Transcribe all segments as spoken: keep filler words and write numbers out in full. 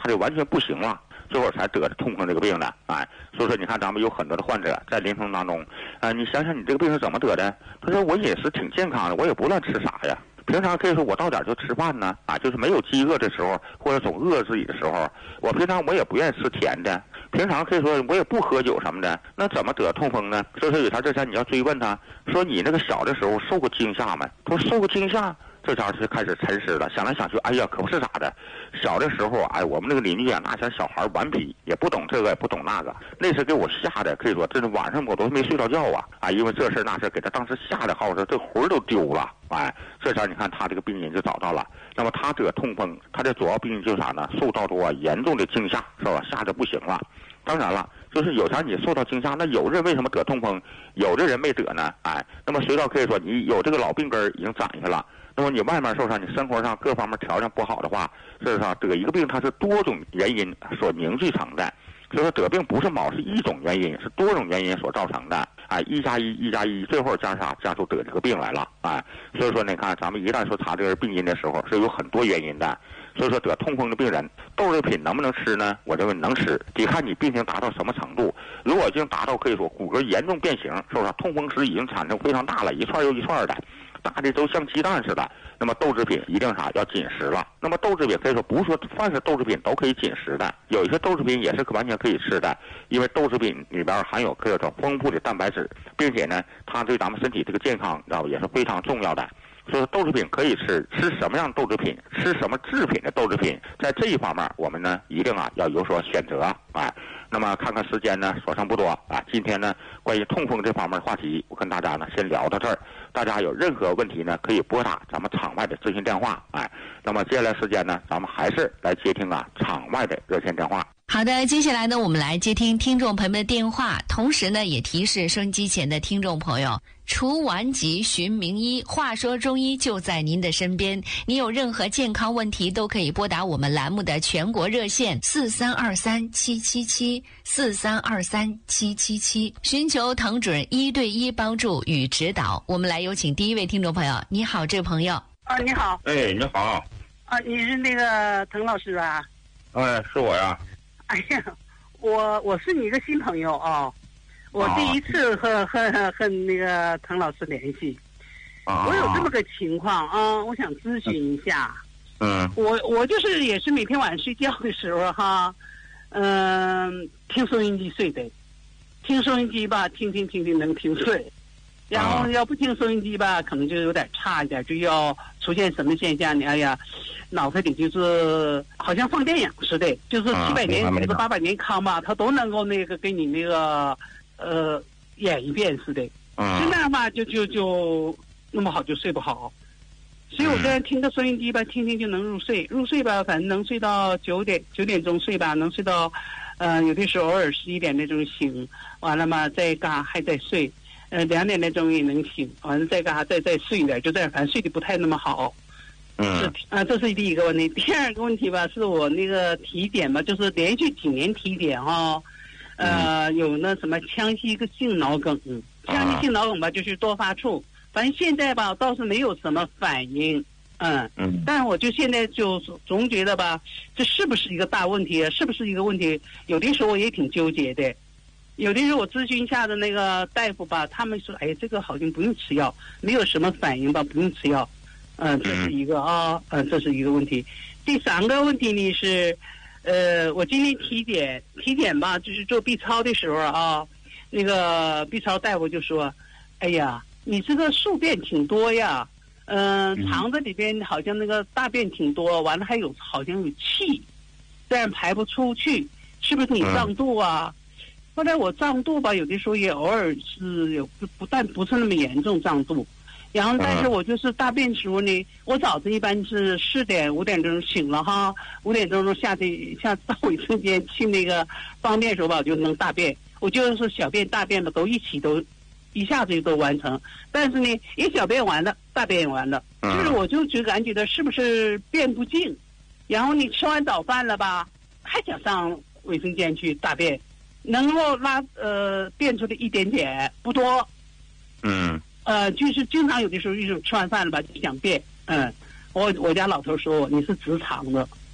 就完全不行了，最后才得痛风这个病的。哎，所以说你看咱们有很多的患者在临床当中，啊、呃，你想想你这个病是怎么得的？他说我饮食挺健康的，我也不乱吃啥呀。平常可以说我到点就吃饭呢，啊，就是没有饥饿的时候，或者总饿自己的时候，我平常我也不愿意吃甜的，平常可以说我也不喝酒什么的，那怎么得痛风呢？所以说有他这前你要追问他，说你那个小的时候受过惊吓没？他说受过惊吓。这家是开始沉思了，想来想去，哎呀，可不是咋的。小的时候，哎，我们那个邻居啊，那些小孩顽皮，也不懂这个，也不懂那个，那是给我吓的，可以说这是晚上我都没睡着觉啊，啊，因为这事那事给他当时吓得好，说这魂都丢了，哎，这下你看他这个病因就找到了。那么他得痛风，他的主要病因就是啥呢？受到多严重的惊吓，是吧？吓得不行了。当然了，就是有啥你受到惊吓，那有人为什么得痛风，有的人没得呢？哎，那么随着可以说你有这个老病根已经长下了。那么你外面受伤，你生活上各方面条件不好的话，事实上得一个病它是多种原因所凝聚成的，所以说得病不是某是一种原因，是多种原因所造成的。哎，一加一，一加一，最后加啥加出得这个病来了。哎，所以说你看，咱们一旦说查这个病因的时候，是有很多原因的。所以说得痛风的病人，豆制品能不能吃呢？我认为能吃，得看你病情达到什么程度。如果已经达到可以说骨骼严重变形，是不是痛风石已经产生非常大了，一串又一串的。大的都像鸡蛋似的，那么豆制品一定啥要紧实了。那么豆制品可以说不是说凡是豆制品都可以紧实的，有一些豆制品也是完全可以吃的，因为豆制品里边含有可以说丰富的蛋白质，并且呢，它对咱们身体这个健康啊也是非常重要的。所以说豆制品可以吃，吃什么样豆制品，吃什么制品的豆制品，在这一方面我们呢一定啊要有所选择。哎，那么看看时间呢所剩不多啊，今天呢关于痛风这方面的话题，我跟大家呢先聊到这儿。大家有任何问题呢，可以拨打咱们场外的咨询电话。哎，那么接下来时间呢，咱们还是来接听啊场外的热线电话。 好的，接下来呢，我们来接听听众朋友们的电话，同时呢，也提示收音机前的听众朋友，除顽疾寻名医，话说中医就在您的身边。你有任何健康问题，都可以拨打我们栏目的全国热线四三二三七七七四三二三七七七，寻求滕主任一对一帮助与指导。我们来有请第一位听众朋友。你好，这位朋友。 啊，你好。 哎，你好。 啊，你是那个滕老师吧？ 哎，是我呀。 哎呀，我我是你一个新朋友哦，我第一次和和和那个滕老师联系， 啊， 我有这么个情况啊，我想咨询一下。 嗯， 我我就是也是每天晚上睡觉的时候哈，嗯、呃，听收音机睡的，听收音机吧，听听听听能听睡，然后要不听收音机吧，可能就有点差一点，就要出现什么现象呢？哎呀，脑子里就是好像放电影似的，就是七百年前、八百年康吧，他都能够那个给你那个呃演一遍似的。 嗯， 就那样吧，就就就那么好就睡不好。所以我现在听个收音机吧，听听就能入睡，入睡吧，反正能睡到九点九点钟睡吧，能睡到，呃，有的时候偶尔十一点那钟醒，完了嘛再干啥还在睡，呃，两点那钟也能醒，完了再干啥再再睡一点，就这样，反正睡得不太那么好。 嗯， 啊，这是第一个问题。第二个问题吧，是我那个体检吧，就是连续几年体检哈，呃，嗯、有那什么腔隙性脑梗，腔隙性脑梗吧，就是多发处。反正现在吧，倒是没有什么反应，嗯嗯，但是我就现在就总觉得吧，这是不是一个大问题？是不是一个问题？有的时候我也挺纠结的。有的时候我咨询一下的那个大夫吧，他们说，哎，这个好像不用吃药，没有什么反应吧，不用吃药。嗯，这是一个啊，嗯，这是一个问题。第三个问题呢是，呃，我今天体检，体检吧，就是做 B 超的时候啊，那个 B 超大夫就说，哎呀。你这个宿便挺多呀，嗯、呃，肠子里边好像那个大便挺多，完了还有好像有气，但排不出去，是不是你胀肚啊？嗯、后来我胀肚吧，有的时候也偶尔是有不不但不是那么严重胀肚，然后但是我就是大便时候呢，我早晨一般是四点五点钟醒了哈，五点钟钟下去下到卫生间去那个方便时候吧，我就能大便，我就是小便大便的都一起都。一下子就都完成，但是呢，也小便完了，大便也完了，就是我就就感觉到是不是便不净，然后你吃完早饭了吧，还想上卫生间去大便，能够拉呃便出的一点点不多， 嗯， 呃，就是经常有的时候就是吃完饭了吧就想便，嗯，我我家老头说你是直肠的，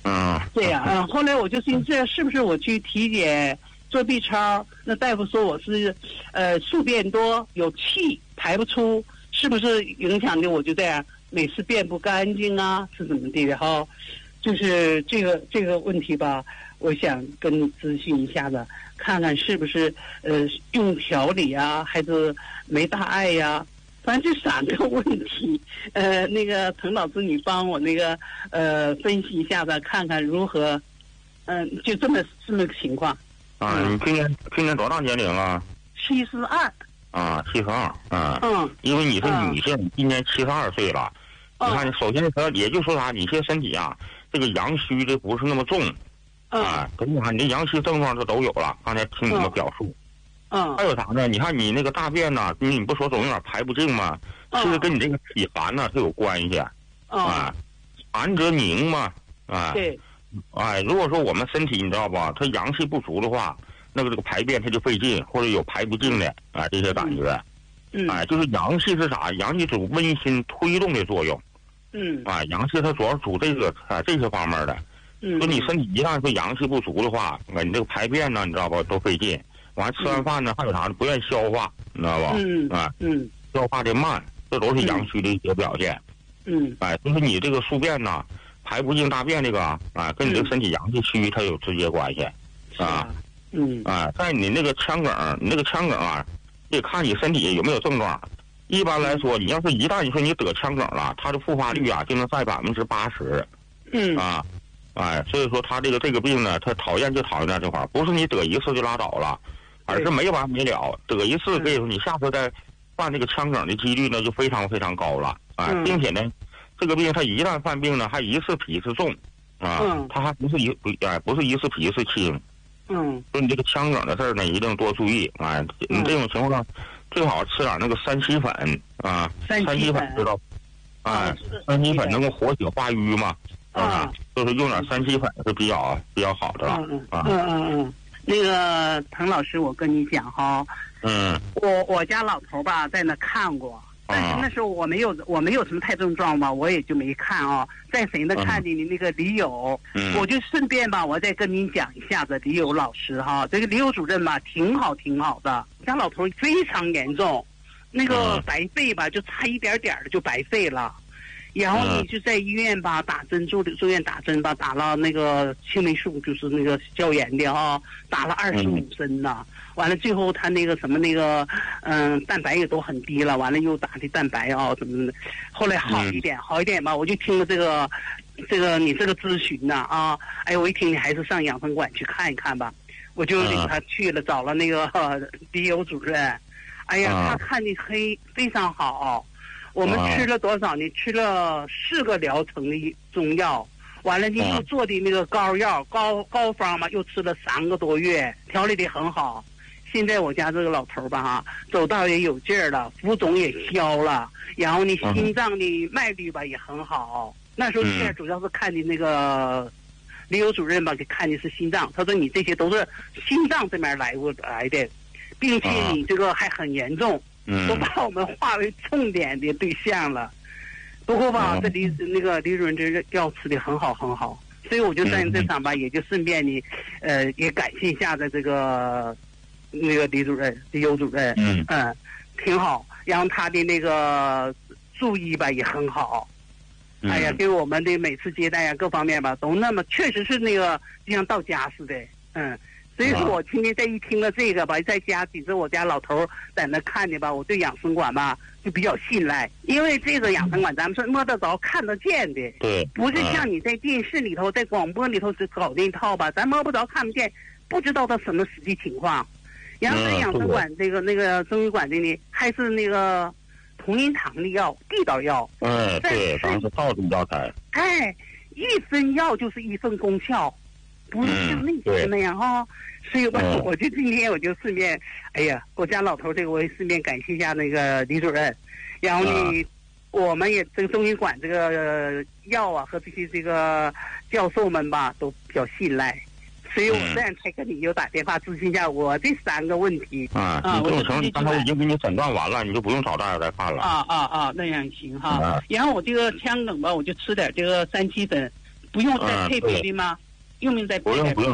嗯， 这样，嗯，后来我就寻思，是不是我去体检做 B 超，那大夫说我是，呃，宿便多，有气排不出，是不是影响的我就这样，每次便不干净啊，是怎么地的哈？就是这个这个问题吧，我想跟你咨询一下子，看看是不是呃用调理啊，还是没大碍呀？反正这三个问题，呃，那个滕老师，你帮我那个呃分析一下子，看看如何，嗯、呃，就这么这么个情况。 啊，你今年今年多大年龄了？ 七十二。 啊，七十二。嗯。 嗯。 因为你是女性，嗯、今年七十二岁了。 嗯、 你看，首先说，也就说啥，你这身体啊，这个阳虚的不是那么重。 嗯。 啊，跟你看，你这阳虚症状这都有了。刚才听你的表述。 嗯。 还有啥呢？你看你那个大便呢，你不说总有点排不净吗？ 嗯、 其实跟你这个体寒呢是有关系。 嗯。 啊，寒则凝嘛。啊。 对。 哎，如果说我们身体你知道吧，它阳气不足的话，那个这个排便它就费劲，或者有排不净的啊这些感觉。 嗯。 哎，就是阳气是啥？阳气主温馨推动的作用。 嗯。 啊，阳气它主要主这个啊这些方面的。 嗯。 就你身体一旦是阳气不足的话，啊，你这个排便呢，你知道吧，都费劲。完吃完饭呢，还有啥呢？不愿意消化，你知道吧？ 嗯。 啊。 嗯。 消化的慢，这都是阳虚的一些表现。 嗯。 哎，就是你这个宿便呢，排不净大便这个啊，跟你这个身体阳气虚它有直接关系。啊。 嗯。 啊，在你那个腔梗，你那个腔梗啊，得看你身体有没有症状。一般来说，你要是一旦你说你得腔梗了，它的复发率啊就能在百分之八十。 嗯。 啊。哎，所以说他这个这个病呢，他讨厌就讨厌在这块儿，不是你得一次就拉倒了，而是没完没了。得一次，可以说你下次再犯这个腔梗的几率呢就非常非常高了。啊， 嗯、 并且呢，这个病它一旦犯病呢，还一次比一次重。啊， 嗯、 它还不是一不哎不是一次比一次轻。 嗯。 所以你这个腔梗的事儿呢，一定多注意。哎，你这种情况最好吃点那个三七粉啊， 三七粉知道？哎，三七粉能够活血化瘀嘛。啊，就是用点三七粉是比较比较好的了。 嗯嗯嗯嗯嗯，那个滕老师，我跟你讲哈， 嗯， 我我家老头吧在那看过，但是那时候我没有我没有什么太症状吧，我也就没看啊。在谁那看见你那个李友， 嗯， 我就顺便吧，我再跟您讲一下子李友老师哈，这个李友主任吧挺好挺好的，我家老头非常严重，那个白肺吧就差一点点的就白肺了。然后你就在医院吧打针，住住院打针吧，打了那个青霉素，就是那个消炎的啊，打了二十五针呢。完了最后他那个什么那个嗯蛋白也都很低了，完了又打的蛋白啊怎么的，后来好一点好一点吧，我就听了这个这个你这个咨询呢啊，哎我一听你还是上养生馆去看一看吧，我就领他去了，找了那个李友主任，哎呀他看的非非常好。我们吃了多少呢？吃了四个疗程的中药，完了呢又做的那个膏药膏膏方嘛，又吃了三个多月，调理的很好。现在我家这个老头吧哈，走道也有劲儿了，浮肿也消了，然后呢心脏的脉率吧也很好。那时候现在主要是看的那个李友主任吧，给看的是心脏，他说你这些都是心脏这边来过来的，并且你这个还很严重。都把我们划为重点的对象了，不过吧，这李那个李主任这药吃的很好很好，所以我就在这场吧，也就顺便呢，呃，也感谢一下的这个那个李主任、李友主任，嗯嗯，挺好，然后他的那个注意吧也很好，哎呀，对我们的每次接待呀各方面吧都那么，确实是那个就像到家似的，嗯。所以说我今天再一听了这个吧，在家紧着我家老头在那看的吧，我对养生馆吧就比较信赖，因为这个养生馆咱们是摸得着、看得见的， 对， 不是像你在电视里头、在广播里头只搞那一套吧，咱摸不着、看不见，不知道它什么实际情况。然后这养生馆这个那个中医馆的呢，还是那个同仁堂的药、地道药， 嗯，对，咱是道地药材， 哎，一分药就是一分功效。不是像那些那样哈、哦，所以吧，我就今天我就顺便，哎呀，我家老头这个我也顺便感谢一下那个李主任，然后呢，啊、我们也这个中医馆这个药啊和这些这个教授们吧都比较信赖，所以我这样才跟你又打电话咨询一下我这三个问题。 啊，你这种情况刚才我已经给你诊断完了，你就不用找大夫再看了。啊啊啊，那样行哈。啊、然后我这个腔梗吧，我就吃点这个三七粉。 不用再配别的吗？用不用再配？ 不用不用。